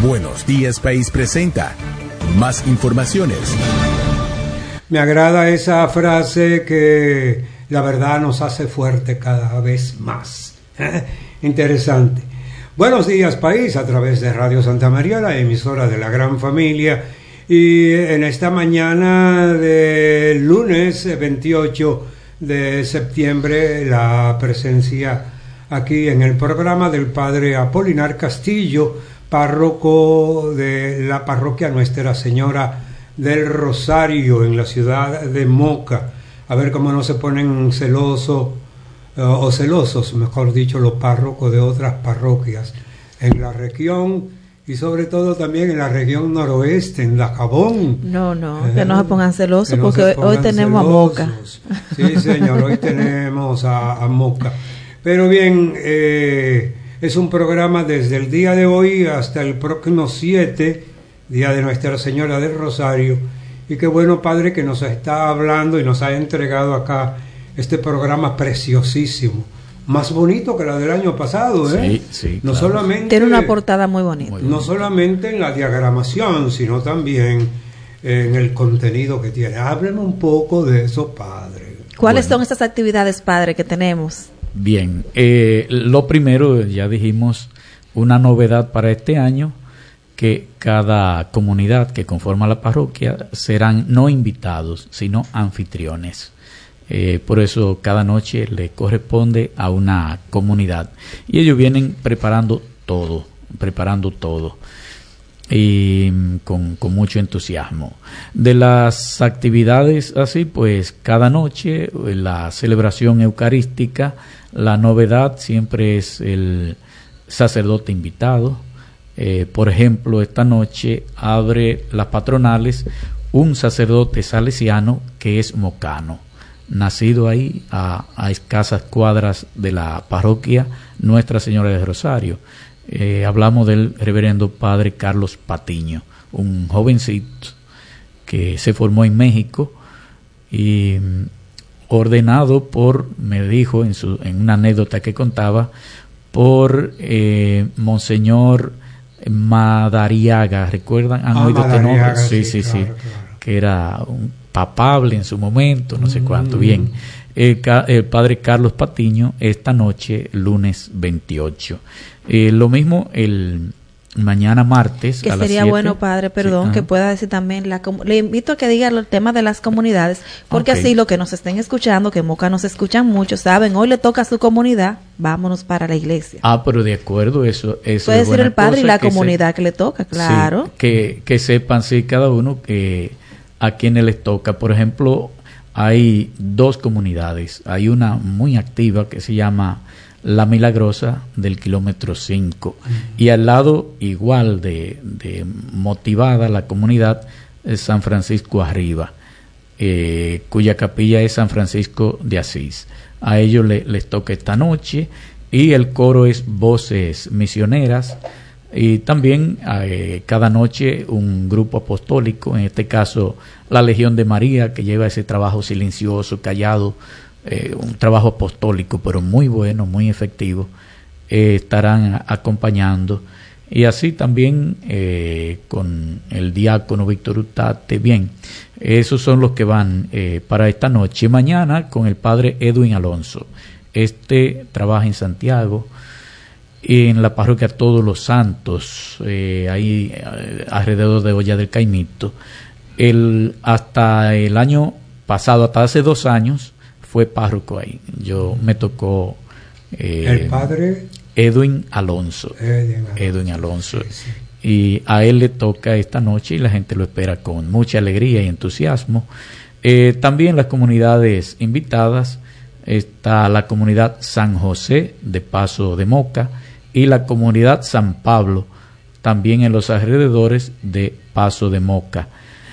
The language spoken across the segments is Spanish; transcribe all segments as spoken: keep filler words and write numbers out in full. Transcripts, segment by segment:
Buenos Días País presenta más informaciones. Me agrada esa frase que la verdad nos hace fuerte cada vez más. Interesante. Buenos Días País a través de Radio Santa María, la emisora de la gran familia. Y en esta mañana de lunes veintiocho de septiembre, la presencia aquí en el programa del padre Apolinar Castillo, párroco de la parroquia Nuestra Señora del Rosario en la ciudad de Moca. A ver cómo no se ponen celosos uh, o celosos, mejor dicho, los párrocos de otras parroquias en la región y sobre todo también en la región noroeste, en Dajabón. No, no, eh, que no se pongan celosos no porque pongan hoy tenemos celosos. a Moca. Sí, señor, hoy tenemos a, a Moca. Pero bien, eh, es un programa desde el día de hoy hasta el próximo siete, Día de Nuestra Señora del Rosario. Y qué bueno, Padre, que nos está hablando y nos ha entregado acá este programa preciosísimo. Más bonito que la del año pasado, ¿eh? Sí, sí, no claro. solamente, Tiene una portada muy bonita. Muy no solamente en la diagramación, sino también en el contenido que tiene. Hábleme un poco de eso, Padre. ¿Cuáles Bueno. son estas actividades, Padre, que tenemos? Bien, eh, lo primero, ya dijimos, una novedad para este año, que cada comunidad que conforma la parroquia serán no invitados, sino anfitriones. Eh, por eso cada noche le corresponde a una comunidad. Y ellos vienen preparando todo, preparando todo. Y con, con mucho entusiasmo. De las actividades así, pues cada noche la celebración eucarística, la novedad siempre es el sacerdote invitado. Eh, por ejemplo, esta noche abre las patronales un sacerdote salesiano que es mocano, nacido ahí a, a escasas cuadras de la parroquia Nuestra Señora del Rosario. Eh, hablamos del reverendo padre Carlos Patiño, un jovencito que se formó en México y mm, ordenado por, me dijo en, su, en una anécdota que contaba, por eh, Monseñor Madariaga. ¿Recuerdan? ¿Han ah, oído este nombre? Sí, sí, sí, claro, sí. Claro. Que era un papable en su momento, no sé Mm. cuánto. Bien. El, el padre Carlos Patiño esta noche, lunes veintiocho. Eh, lo mismo el mañana martes Que a las sería siete. bueno, Padre, perdón, Sí, que ajá. pueda decir también, la com- le invito a que diga el tema de las comunidades, porque Okay. así los que nos estén escuchando, que en Moca nos escuchan mucho, saben, hoy le toca a su comunidad, vámonos para la iglesia. Ah, pero de acuerdo, eso, eso Puede es decir buena el Padre y cosa, la que se- comunidad que le toca, claro. Sí, que, que sepan, sí, cada uno que a quienes les toca. Por ejemplo, hay dos comunidades. Hay una muy activa que se llama La Milagrosa del kilómetro cinco. Uh-huh. Y al lado, igual de, de motivada, la comunidad es San Francisco Arriba, eh, cuya capilla es San Francisco de Asís. A ellos le, les toca esta noche. Y el coro es Voces Misioneras. Y también eh, cada noche un grupo apostólico, en este caso la Legión de María, que lleva ese trabajo silencioso, callado, eh, un trabajo apostólico, pero muy bueno, muy efectivo, eh, estarán a- acompañando. Y así también eh, con el diácono Víctor Utate. Bien, esos son los que van eh, para esta noche. Mañana con el padre Edwin Alonso. Este trabaja en Santiago, en la parroquia Todos los Santos, eh, ahí eh, alrededor de Olla del Caimito. El, hasta el año pasado, hasta hace dos años, fue párroco ahí. Yo me tocó eh, El padre Edwin Alonso. Edwin, Edwin Alonso. Sí, sí. Y a él le toca esta noche y la gente lo espera con mucha alegría y entusiasmo. Eh, también las comunidades invitadas, está la comunidad San José de Paso de Moca y la comunidad San Pablo, también en los alrededores de Paso de Moca.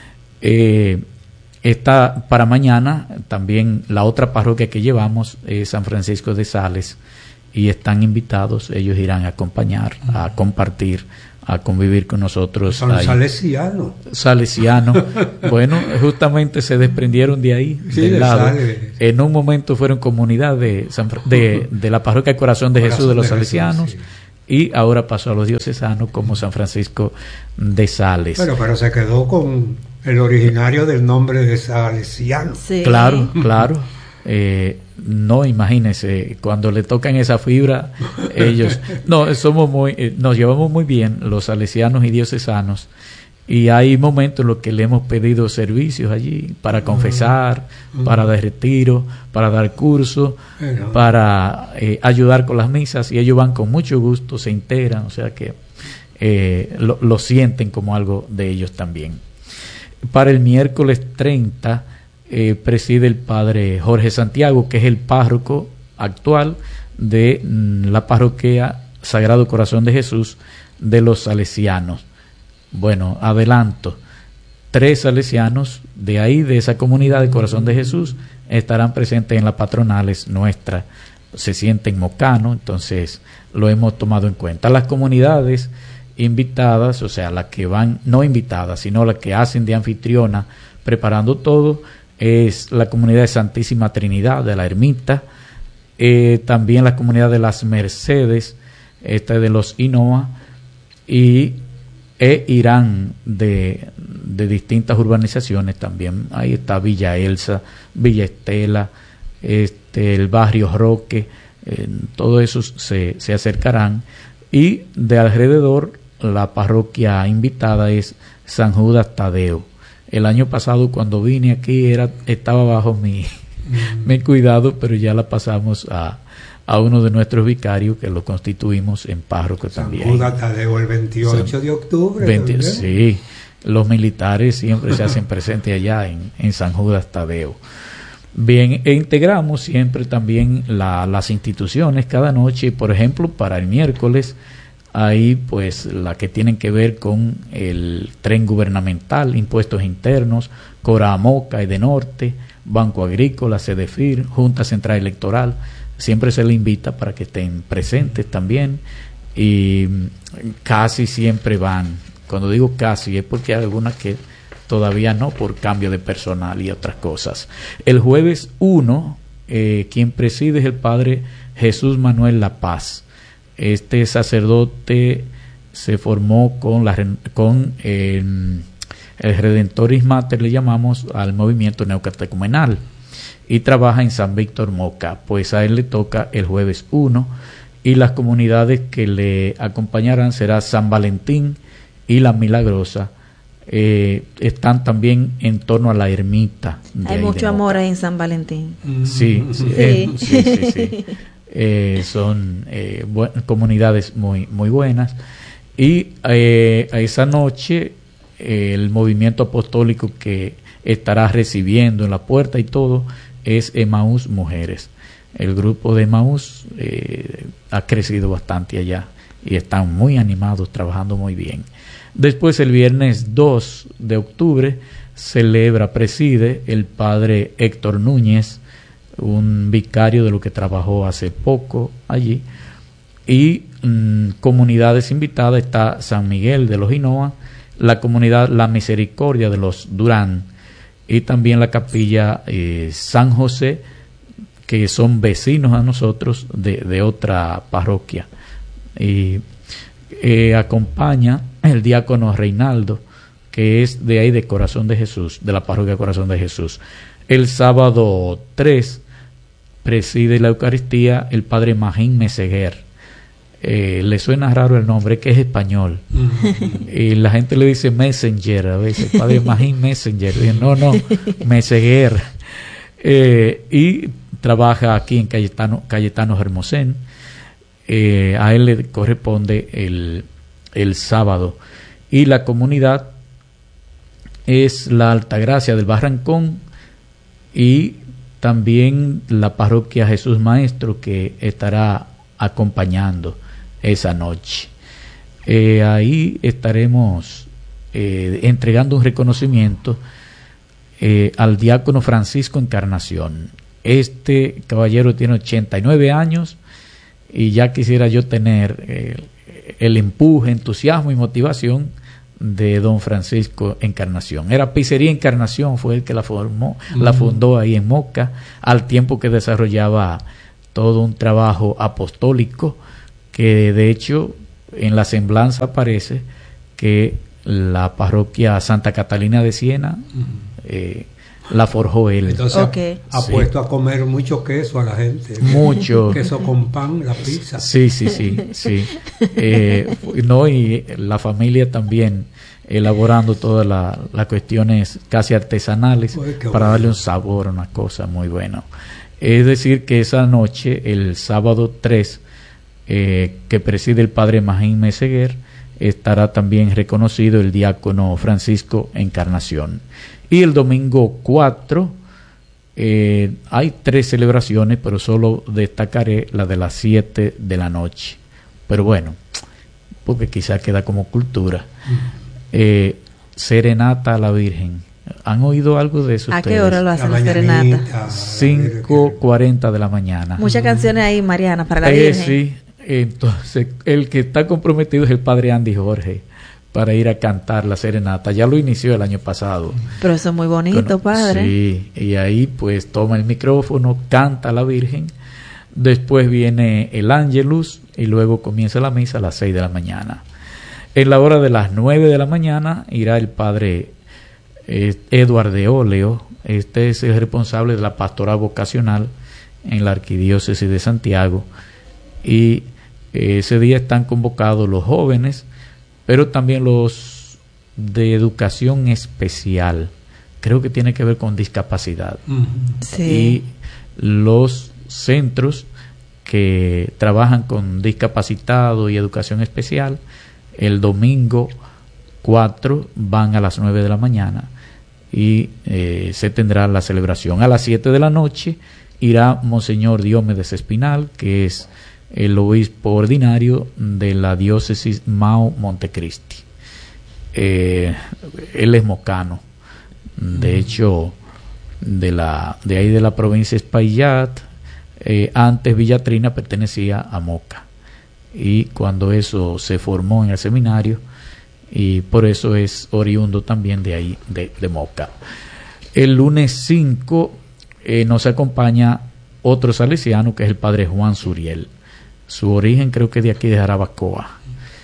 Eh, está para mañana también la otra parroquia que llevamos, es San Francisco de Sales, y están invitados, ellos irán a acompañar, a compartir, a convivir con nosotros. Son salesianos. Salesianos. Bueno, justamente se desprendieron de ahí, sí, del de lado. Sales. En un momento fueron comunidad de, San, de, de la parroquia Corazón de Corazón Jesús de los de Salesianos, Jesús, sí. y ahora pasó a los diocesanos como San Francisco de Sales. Pero, pero se quedó con el originario del nombre de Salesiano. Sí. Claro, claro. Eh, no, imagínense, cuando le tocan esa fibra, ellos, no, somos muy, eh, nos llevamos muy bien los salesianos y diocesanos, y hay momentos en los que le hemos pedido servicios allí para confesar, uh-huh. para dar retiro, para dar curso, uh-huh. para eh, ayudar con las misas, y ellos van con mucho gusto, se integran, o sea que eh, lo, lo sienten como algo de ellos también. Para el miércoles treinta Eh, preside el padre Jorge Santiago, que es el párroco actual de mm, la parroquia Sagrado Corazón de Jesús de los salesianos. Bueno, adelanto, tres salesianos de ahí, de esa comunidad de Corazón de Jesús, estarán presentes en las patronales nuestras. Se sienten mocanos, entonces lo hemos tomado en cuenta. Las comunidades invitadas, o sea, las que van, no invitadas, sino las que hacen de anfitriona, preparando todo, es la comunidad de Santísima Trinidad de la Ermita, eh, también la comunidad de las Mercedes, esta de los Hinoa, y e Irán de, de distintas urbanizaciones también. Ahí está Villa Elsa, Villa Estela, este, el barrio Roque, eh, todos esos se, se acercarán, y de alrededor la parroquia invitada es San Judas Tadeo. El año pasado cuando vine aquí era estaba bajo mi, mm. mi cuidado, pero ya la pasamos a, a uno de nuestros vicarios, que lo constituimos en párroco también. San Judas Tadeo el veintiocho San, de octubre. veinte, sí, los militares siempre se hacen presentes allá en, en San Judas Tadeo. Bien, e integramos siempre también la, las instituciones cada noche. Por ejemplo, para el miércoles ahí pues la que tienen que ver con el tren gubernamental, impuestos internos, Coramoca y de Norte, Banco Agrícola, Cedefir, Junta Central Electoral, siempre se le invita para que estén presentes también, y casi siempre van. Cuando digo casi es porque hay algunas que todavía no, por cambio de personal y otras cosas. El jueves uno, eh, quien preside es el padre Jesús Manuel La Paz. Este sacerdote se formó con, la, con eh, el Redentoris Mater, le llamamos al movimiento neocatecumenal, y trabaja en San Víctor Moca. Pues a él le toca el jueves uno, y las comunidades que le acompañarán será San Valentín y La Milagrosa. Eh, están también en torno a la ermita. Hay mucho amor ahí en San Valentín. Sí, sí, sí. Eh, sí, sí, sí. Eh, son eh, bu- comunidades muy muy buenas, y eh, a esa noche eh, el movimiento apostólico que estará recibiendo en la puerta y todo es Emaús Mujeres. El grupo de Emaús eh, ha crecido bastante allá y están muy animados, trabajando muy bien. Después, el viernes dos de octubre, celebra, preside el padre Héctor Núñez, un vicario de lo que trabajó hace poco allí, y mmm, comunidades invitadas está San Miguel de los Hinoa, la comunidad La Misericordia de los Durán, y también la capilla eh, San José, que son vecinos a nosotros de, de otra parroquia, y eh, acompaña el diácono Reinaldo, que es de ahí de Corazón de Jesús, de la parroquia Corazón de Jesús. El sábado tres preside la Eucaristía el padre Magín Meseguer. Eh, le suena raro el nombre, que es español. Y la gente le dice Messenger a veces, padre Magín Messenger. Y no, no, Meseguer. Eh, y trabaja aquí en Cayetano, Cayetano Hermosén. Eh, a él le corresponde el, el sábado. Y la comunidad es la Altagracia del Barrancón, y también la parroquia Jesús Maestro, que estará acompañando esa noche. Eh, ahí estaremos eh, entregando un reconocimiento eh, al diácono Francisco Encarnación. Este caballero tiene ochenta y nueve años, y ya quisiera yo tener eh, el empuje, entusiasmo y motivación de don Francisco Encarnación. Era Pizzería Encarnación, fue el que la formó, uh-huh. la fundó ahí en Moca, al tiempo que desarrollaba todo un trabajo apostólico, que de hecho en la semblanza aparece que la parroquia Santa Catalina de Siena uh-huh. eh, la forjó él. Entonces okay. ha, ha sí. puesto a comer mucho queso a la gente. Mucho. Queso con pan, la pizza. Sí, sí, sí, sí. Eh, no, y la familia también elaborando todas las la cuestiones casi artesanales Uy, para bueno. darle un sabor a una cosa muy buena. Es decir, que esa noche, el sábado tres, eh, que preside el padre Magín Meseguer, estará también reconocido el diácono Francisco Encarnación. Y el domingo cuatro eh, hay tres celebraciones, pero solo destacaré la de las siete de la noche. Pero bueno, porque quizá queda como cultura. Eh, serenata a la Virgen. ¿Han oído algo de eso ¿A ustedes? qué hora lo hacen la, la serenata? cinco cuarenta de la mañana. Muchas canciones ahí, Mariana, para la eh, Virgen. Sí, entonces el que está comprometido es el padre Andy Jorge para ir a cantar la serenata. Ya lo inició el año pasado. Pero eso es muy bonito, bueno, padre. Sí, y ahí pues toma el micrófono, canta a la Virgen, después viene el Ángelus y luego comienza la misa a las seis de la mañana. En la hora de las nueve de la mañana irá el padre eh, Eduardo de Oleo. Este es el responsable de la pastoral vocacional en la Arquidiócesis de Santiago, y eh, ese día están convocados los jóvenes, pero también los de educación especial, creo que tiene que ver con discapacidad, uh-huh. sí. y los centros que trabajan con discapacitados y educación especial. El domingo cuatro van a las nueve de la mañana y eh, se tendrá la celebración. A las siete de la noche irá Monseñor Diomedes Espinal, que es el obispo ordinario de la diócesis Mao Montecristi. Eh, él es mocano, de hecho, de la de ahí de la provincia de Espaillat. Eh, antes Villatrina pertenecía a Moca, y cuando eso se formó en el seminario, y por eso es oriundo también de ahí, de, de Moca. El lunes cinco eh, nos acompaña otro salesiano, que es el padre Juan Suriel. Su origen creo que de aquí de Jarabacoa,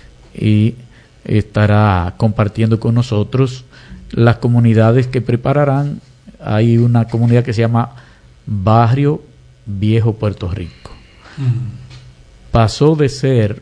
y estará compartiendo con nosotros las comunidades que prepararán. Hay una comunidad que se llama Barrio Viejo Puerto Rico. Mm. Pasó de ser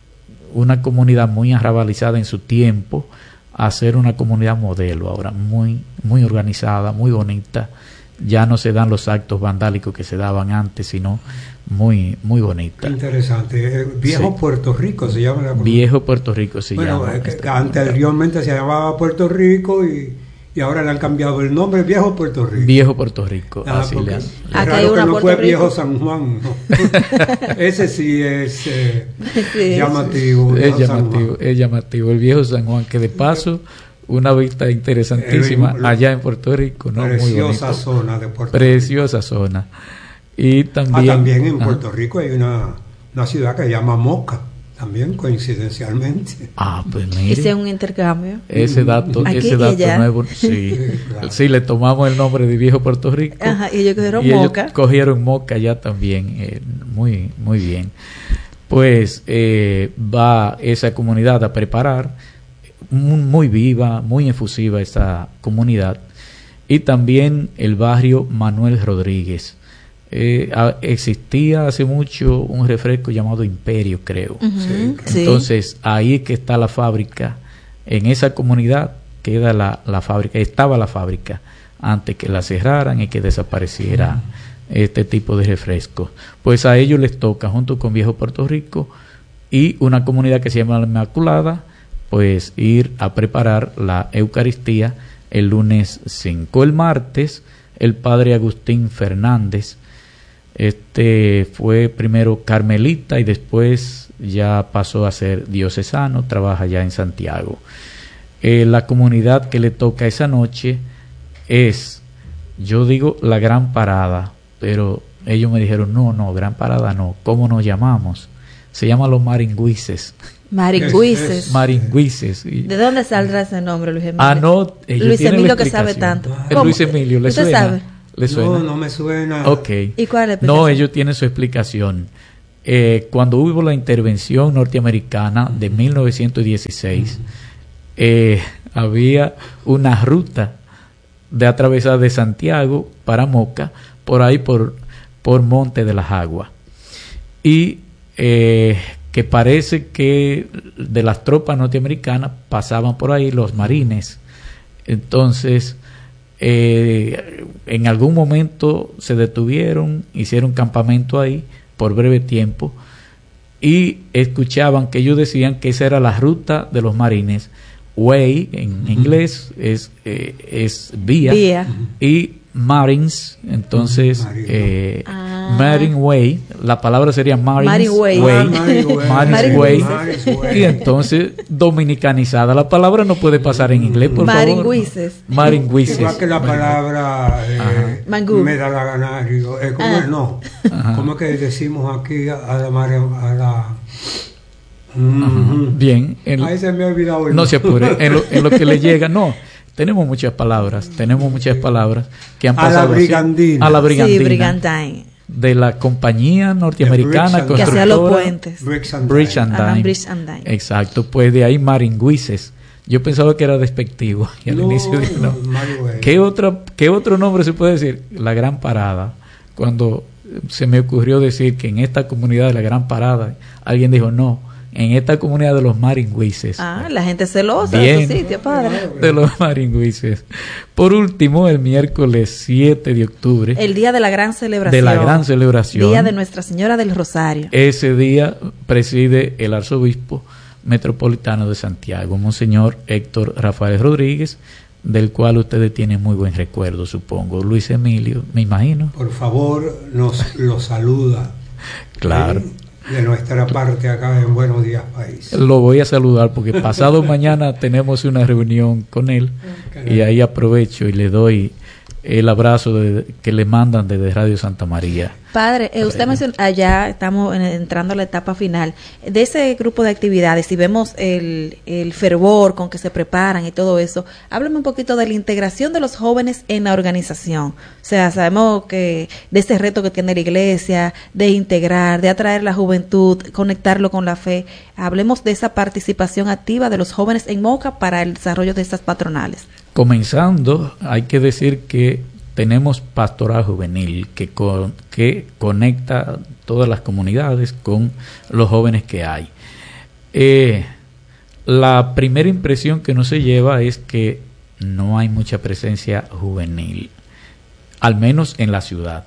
una comunidad muy arrabalizada en su tiempo a ser una comunidad modelo ahora, muy, muy organizada, muy bonita. Ya no se dan los actos vandálicos que se daban antes, sino muy, muy bonita. Interesante. Viejo sí. Puerto Rico se llama la comunidad. Viejo Puerto Rico se bueno, llama. Que, que anteriormente se llamaba Puerto Rico y y ahora le han cambiado el nombre, Viejo Puerto Rico. Viejo Puerto Rico, ah, así le han. Es raro que no fue Rico. Viejo San Juan, no. Ese sí es eh, sí, llamativo. Es llamativo, es llamativo. El Viejo San Juan, que de paso, una vista interesantísima el, allá en Puerto Rico, ¿no? Preciosa Muy zona de Puerto Preciosa Rico. zona. Y también, ah, también en Puerto ajá. Rico hay una, una ciudad que se llama Moca. También coincidencialmente. Ah, pues mire. Hice un intercambio. Ese dato, Aquí ese dato ella. nuevo, sí. Sí, claro. Sí, le tomamos el nombre de Viejo Puerto Rico. Ajá, y ellos cogieron y Moca. Ellos cogieron Moca ya también. Eh, muy, muy bien. Pues eh, va esa comunidad a preparar, muy, muy viva, muy efusiva esa comunidad. Y también el barrio Manuel Rodríguez. Eh, a, existía hace mucho un refresco llamado Imperio, creo. Uh-huh, sí. Entonces, ahí es que está la fábrica. En esa comunidad queda la, la fábrica, estaba la fábrica antes que la cerraran y que desapareciera uh-huh. este tipo de refrescos. Pues a ellos les toca, junto con Viejo Puerto Rico y una comunidad que se llama La Inmaculada, pues ir a preparar la Eucaristía el lunes cinco. El martes, el padre Agustín Fernández, este fue primero carmelita y después ya pasó a ser diocesano, trabaja ya en Santiago. Eh, la comunidad que le toca esa noche es, yo digo, la Gran Parada, pero ellos me dijeron, no, no, Gran Parada no, ¿cómo nos llamamos? Se llama Los Maringüises. Maringüises. Maringüises. ¿De dónde saldrá ese nombre, Luis Emilio? Ah, no, Luis Emilio que sabe tanto. ¿Cómo? Luis Emilio, ¿le ¿Usted suena? sabe? ¿Le suena? No, no me suena. Ok. ¿Y cuál es? No, ellos tienen su explicación. eh, cuando hubo la intervención norteamericana de mil novecientos dieciséis, eh, había una ruta de atravesar de Santiago para Moca, por ahí por, por Monte de las Aguas. Y eh, que parece que de las tropas norteamericanas pasaban por ahí los marines. Entonces, eh, en algún momento se detuvieron, hicieron campamento ahí por breve tiempo y escuchaban que ellos decían que esa era la ruta de los marines. Way en uh-huh. inglés es, eh, es vía, vía. Y Marines, entonces uh-huh. eh, ah. Marine Way, la palabra sería Marines Marine Way, way. Ah, Marine Way. Marine Way. Way. Y entonces dominicanizada la palabra no puede pasar en inglés, por Maringüises. favor. Maringüises. Igual que la palabra eh, medalaganario, eh, ¿cómo ah. es? No, Ajá. ¿cómo es que decimos aquí a la mar, a la Uh-huh. Bien, en, ahí se me ha olvidado. No se apure, en lo, en lo que le llega, no, tenemos muchas palabras, tenemos muchas palabras que han pasado a la brigandina, a la brigandina, sí, brigandine. De la compañía norteamericana que hacía los puentes, Bridge and Dine. Bridge and Dine. Ajá, Bridge and Dine. Exacto, pues de ahí maringüises. Yo pensaba que era despectivo y al no, inicio dije, no. ¿Qué otra, qué otro nombre se puede decir? La Gran Parada. Cuando se me ocurrió decir que en esta comunidad de la Gran Parada, alguien dijo no. En esta comunidad de los maringüises. Ah, la gente celosa Bien, de su sitio, padre. De los maringüises. Por último, el miércoles siete de octubre. El día de la gran celebración. De la gran celebración. Día de Nuestra Señora del Rosario. Ese día preside el arzobispo metropolitano de Santiago, Monseñor Héctor Rafael Rodríguez, del cual ustedes tienen muy buen recuerdo, supongo. Luis Emilio, me imagino. Por favor, nos lo saluda. Claro. ¿Sí? De nuestra parte acá en Buenos Días País. Lo voy a saludar porque pasado mañana tenemos una reunión con él y ahí aprovecho y le doy el abrazo de, que le mandan desde Radio Santa María. Padre, eh, usted mencionó, allá estamos en, entrando a la etapa final de ese grupo de actividades y vemos el, el fervor con que se preparan y todo eso. Háblame un poquito de la integración de los jóvenes en la organización. O sea, sabemos que de ese reto que tiene la iglesia, de integrar, de atraer la juventud, conectarlo con la fe. Hablemos de esa participación activa de los jóvenes en Moca para el desarrollo de estas patronales. Comenzando, hay que decir que tenemos pastoral juvenil que, con, que conecta todas las comunidades con los jóvenes que hay. Eh, la primera impresión que uno se lleva es que no hay mucha presencia juvenil, al menos en la ciudad.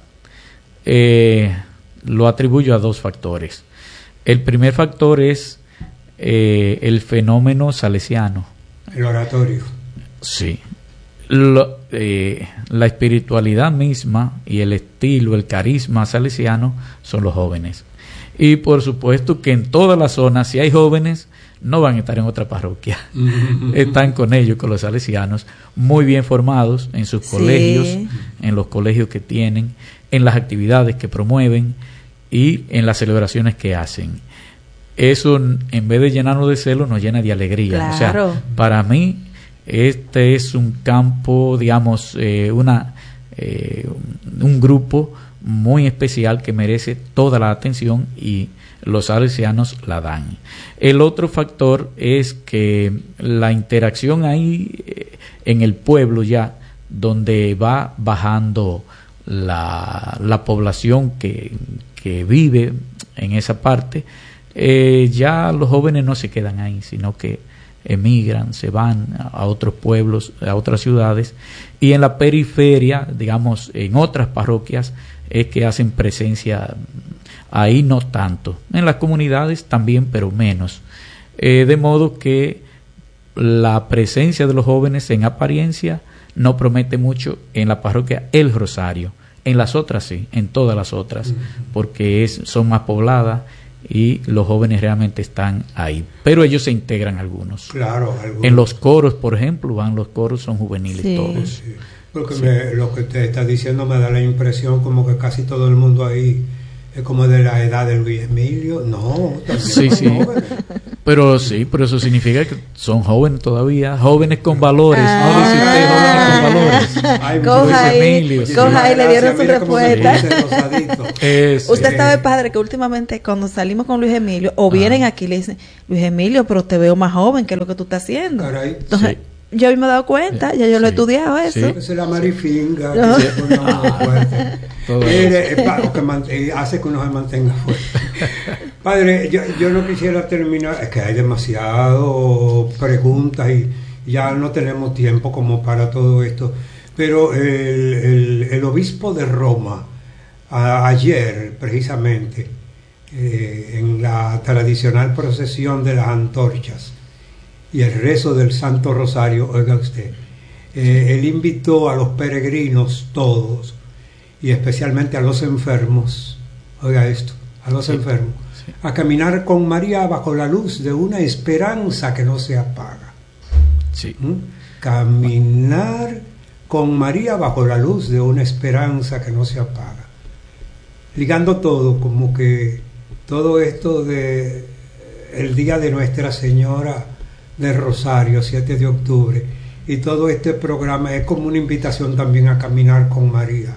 Eh, lo atribuyo a dos factores. El primer factor es eh, el fenómeno salesiano. El oratorio. Sí. Lo, eh, la espiritualidad misma y el estilo, el carisma salesiano son los jóvenes. Y por supuesto que en toda la zona, si hay jóvenes, no van a estar en otra parroquia. Están con ellos, con los salesianos, muy bien formados en sus sí. colegios, en los colegios que tienen, en las actividades que promueven y en las celebraciones que hacen. Eso, en vez de llenarnos de celo, nos llena de alegría. Claro. O sea, para mí, este es un campo, digamos, eh, una eh, un grupo muy especial que merece toda la atención y los salesianos la dan. El otro factor es que la interacción ahí eh, en el pueblo ya, donde va bajando la, la población que, que vive en esa parte, eh, ya los jóvenes no se quedan ahí, sino que emigran, se van a otros pueblos, a otras ciudades, y en la periferia, digamos, en otras parroquias, es que hacen presencia. Ahí no tanto, en las comunidades también, pero menos. Eh, de modo que la presencia de los jóvenes en apariencia no promete mucho en la parroquia El Rosario. En las otras sí, en todas las otras, porque es, son más pobladas y los jóvenes realmente están ahí, pero ellos se integran algunos. Claro, algunos. En los coros, por ejemplo, van los coros, son juveniles sí. todos. Sí. Porque sí. me, lo que te está diciendo me da la impresión como que casi todo el mundo ahí es como de la edad de Luis Emilio. No, sí, sí. Jóvenes. Pero sí, pero eso significa que son jóvenes todavía, jóvenes con valores. Ah, no dice usted jóvenes con valores. Ay, coja ahí, coja ahí, le dieron su respuesta. Usted sabe, padre, que últimamente cuando salimos con Luis Emilio o vienen ah. aquí le dicen, Luis Emilio, pero te veo más joven que lo que tú estás haciendo. Caray. Entonces, sí. Yo me he dado cuenta, sí, ya yo lo he sí. estudiado eso. Sí. Esa es la marifinga no. que se pone uno fuerte. Mire, es para, que man, hace que uno se mantenga fuerte. Padre, yo, yo no quisiera terminar, es que hay demasiadas preguntas y ya no tenemos tiempo como para todo esto, pero el, el, el obispo de Roma, a, ayer precisamente, eh, en la tradicional procesión de las antorchas, y el rezo del Santo Rosario, oiga usted, eh, él invitó a los peregrinos todos, y especialmente a los enfermos, oiga esto, a los sí, enfermos, sí. a caminar con María bajo la luz de una esperanza que no se apaga. Sí. ¿Mm? Caminar con María bajo la luz de una esperanza que no se apaga. Ligando todo, como que todo esto de el día de Nuestra Señora de Rosario, siete de octubre, y todo este programa es como una invitación también a caminar con María,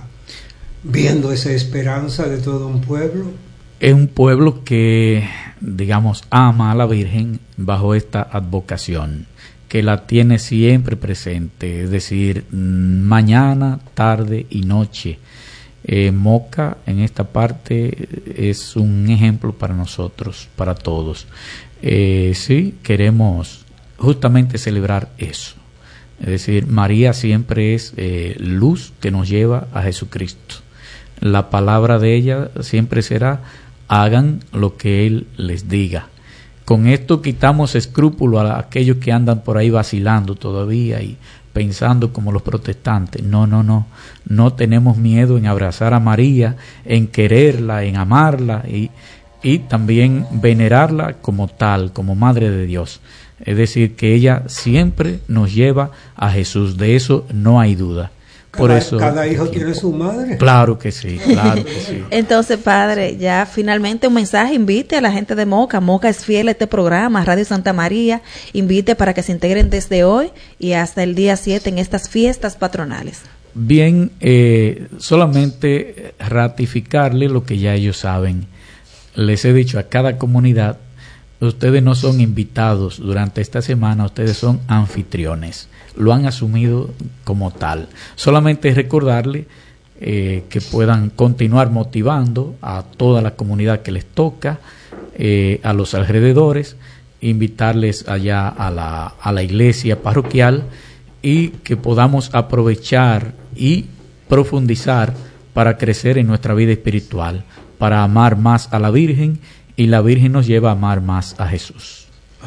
viendo esa esperanza de todo un pueblo. Es un pueblo que, digamos, ama a la Virgen bajo esta advocación, que la tiene siempre presente, es decir, mañana, tarde y noche. Eh, Moca en esta parte es un ejemplo para nosotros, para todos. Eh, sí, queremos justamente celebrar eso, es decir, María siempre es eh, luz que nos lleva a Jesucristo. La palabra de ella siempre será hagan lo que Él les diga. Con esto quitamos escrúpulo a aquellos que andan por ahí vacilando todavía y pensando como los protestantes. No, no, no, no tenemos miedo en abrazar a María, en quererla, en amarla y, y también venerarla como tal, como Madre de Dios. Es decir, que ella siempre nos lleva a Jesús, de eso no hay duda. Por cada, eso, cada hijo tiene su madre. Claro que sí, claro que sí. Entonces, padre, ya finalmente un mensaje, invite a la gente de Moca. Moca es fiel a este programa, Radio Santa María. Invite para que se integren desde hoy y hasta el día siete en estas fiestas patronales. Bien, eh, solamente ratificarle lo que ya ellos saben. Les he dicho a cada comunidad, ustedes no son invitados durante esta semana, ustedes son anfitriones. Lo han asumido como tal. Solamente es recordarle eh, que puedan continuar motivando a toda la comunidad que les toca, eh, a los alrededores, invitarles allá a la, a la iglesia parroquial y que podamos aprovechar y profundizar para crecer en nuestra vida espiritual, para amar más a la Virgen, y la Virgen nos lleva a amar más a Jesús.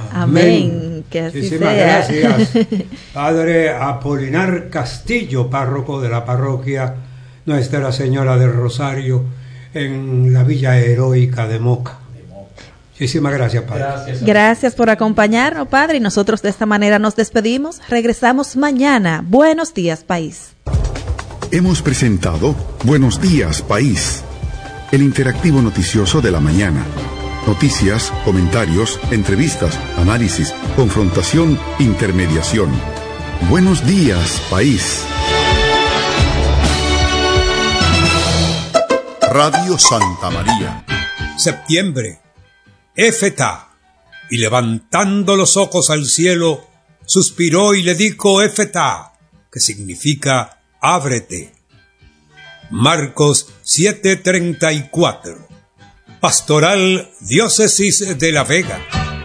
Amén. Que así Muchísimas sea. Gracias, Padre Apolinar Castillo, párroco de la parroquia Nuestra Señora del Rosario en la Villa Heroica de Moca. Muchísimas gracias, Padre. Gracias. Gracias por acompañarnos, Padre, y nosotros de esta manera nos despedimos. Regresamos mañana. Buenos días, país. Hemos presentado Buenos días, país, el interactivo noticioso de la mañana. Noticias, comentarios, entrevistas, análisis, confrontación, intermediación. Buenos días, país. Radio Santa María. Septiembre. Éfeta. Y levantando los ojos al cielo, suspiró y le dijo Éfeta, que significa ábrete. Marcos siete treinta y cuatro. Pastoral Diócesis de La Vega.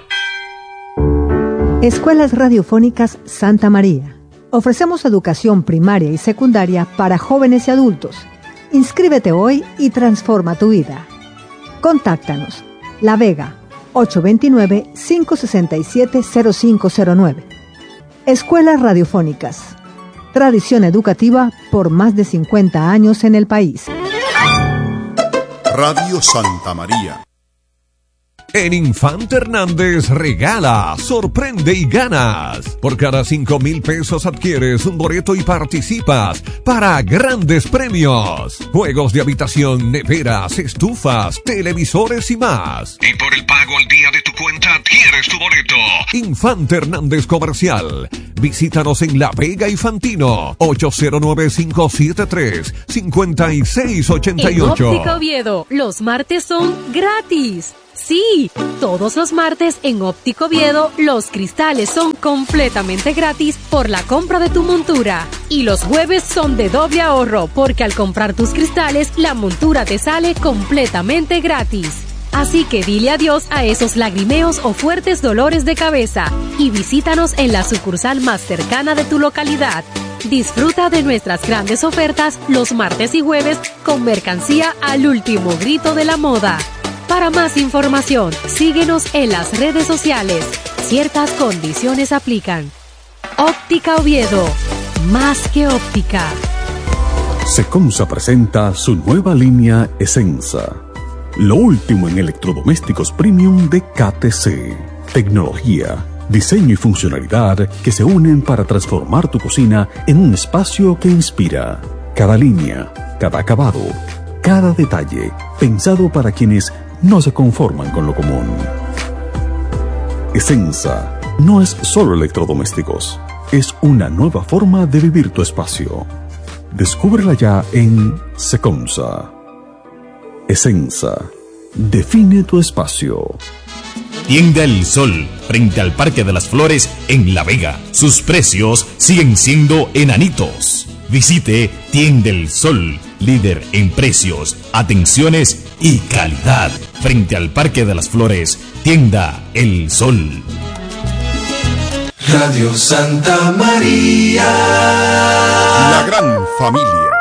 Escuelas Radiofónicas Santa María. Ofrecemos educación primaria y secundaria para jóvenes y adultos. Inscríbete hoy y transforma tu vida. Contáctanos. La Vega, ocho dos nueve, cinco seis siete, cero cinco cero nueve. Escuelas Radiofónicas. Tradición educativa por más de cincuenta años en el país. Radio Santa María. En Infante Hernández regala, sorprende y ganas. Por cada cinco mil pesos adquieres un boleto y participas para grandes premios. Juegos de habitación, neveras, estufas, televisores y más. Y por el pago al día de tu cuenta adquieres tu boleto. Infante Hernández Comercial. Visítanos en La Vega y Fantino. ocho cero nueve, cinco siete tres, cinco seis ocho ocho. En Óptica Oviedo, los martes son gratis. Sí, todos los martes en Óptico Oviedo los cristales son completamente gratis por la compra de tu montura. Y los jueves son de doble ahorro porque al comprar tus cristales la montura te sale completamente gratis. Así que dile adiós a esos lagrimeos o fuertes dolores de cabeza y visítanos en la sucursal más cercana de tu localidad. Disfruta de nuestras grandes ofertas los martes y jueves con mercancía al último grito de la moda. Para más información, síguenos en las redes sociales. Ciertas condiciones aplican. Óptica Oviedo, más que óptica. Secomsa presenta su nueva línea Esensa. Lo último en electrodomésticos premium de K T C. Tecnología, diseño y funcionalidad que se unen para transformar tu cocina en un espacio que inspira. Cada línea, cada acabado, cada detalle, pensado para quienes no se conforman con lo común. Esensa no es solo electrodomésticos, es una nueva forma de vivir tu espacio. Descúbrela ya en Secomsa. Esensa, define tu espacio. Tienda El Sol, frente al Parque de las Flores en La Vega. Sus precios siguen siendo enanitos. Visite Tienda El Sol, líder en precios, atenciones y calidad. Frente al Parque de las Flores, Tienda El Sol. Radio Santa María. La gran familia.